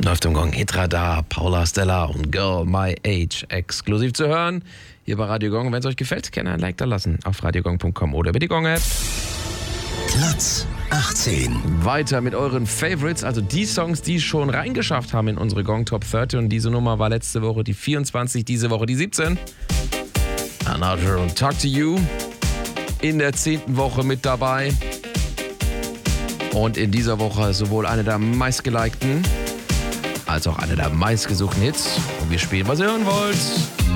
läuft im Gong Hitradar, Paula Stella und Girl My Age exklusiv zu hören. Hier bei Radio Gong. Wenn es euch gefällt, gerne ein Like da lassen auf radiogong.com oder über die Gong-App. Platz 18. Weiter mit euren Favorites, also die Songs, die schon reingeschafft haben in unsere Gong Top 30. Und diese Nummer war letzte Woche die 24, diese Woche die 17. Another und Talk to You in der 10. Woche mit dabei. Und in dieser Woche sowohl eine der meistgelikten als auch eine der meistgesuchten Hits. Und wir spielen, was ihr hören wollt.